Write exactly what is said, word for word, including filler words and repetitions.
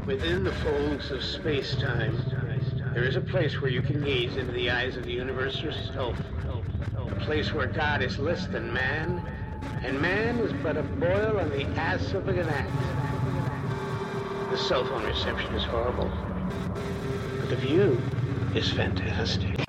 Within the folds of space-time, there is a place where you can gaze into the eyes of the universe yourself. A place where God is less than man, and man is but a boil on the ass of a gnat. The cell phone reception is horrible, but the view is fantastic.